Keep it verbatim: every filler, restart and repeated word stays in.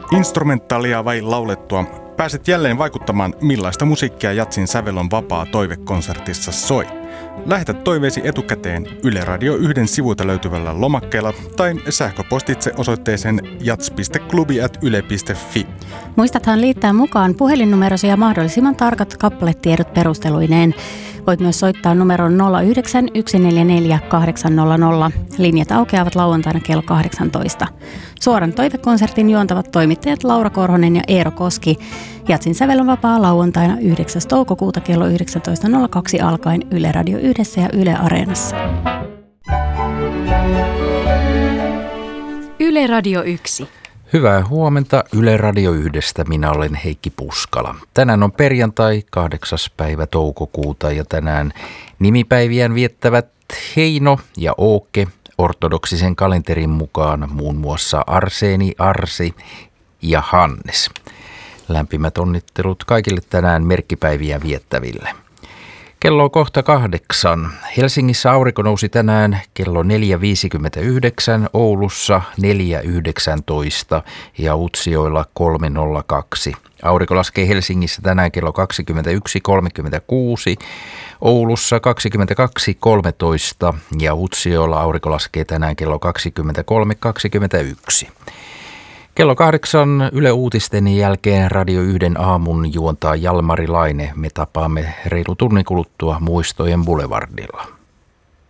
Instrumentaalia vai laulettua? Pääset jälleen vaikuttamaan, millaista musiikkia Jatsin sävelon vapaa toivekonsertissa soi. Lähetä toiveesi etukäteen Yle Radio yhden sivuilta löytyvällä lomakkeella tai sähköpostitse osoitteeseen jats piste klubi ät yle piste fi. Muistathan liittää mukaan puhelinnumerosi ja mahdollisimman tarkat kappaletiedot perusteluineen. Voit myös soittaa numeron nolla yhdeksän yksi neljä neljä kahdeksan nolla nolla. Linjat aukeavat lauantaina kello kahdeksantoista. Suoran toivekonsertin juontavat toimittajat Laura Korhonen ja Eero Koski. Jatsin sävelon vapaa lauantaina yhdeksäs toukokuuta kello yhdeksäntoista nolla kaksi alkaen Yle Radio yhdessä ja Yle Areenassa. Yle Radio yksi. Hyvää huomenta Yle Radio yhdestä. Minä olen Heikki Puskala. Tänään on perjantai kahdeksas päivä toukokuuta ja tänään nimipäiviään viettävät Heino ja Ooke. Ortodoksisen kalenterin mukaan muun muassa Arseeni, Arsi ja Hannes. Lämpimät onnittelut kaikille tänään merkkipäiviä viettäville. Kello on kohta kahdeksan. Helsingissä aurinko nousi tänään kello neljä viisikymmentäyhdeksän, Oulussa neljä yhdeksäntoista ja Utsjoella kolme nolla kaksi. Aurinko laskee Helsingissä tänään kello kaksikymmentäyksi kolmekymmentäkuusi, Oulussa kaksikymmentäkaksi kolmetoista ja Utsjoella aurinko laskee tänään kello kaksikymmentäkolme kaksikymmentäyksi. Kello kahdeksan Yle Uutisten jälkeen Radio yhden aamun juontaa Jalmari Laine. Me tapaamme reilu tunnin kuluttua Muistojen Boulevardilla.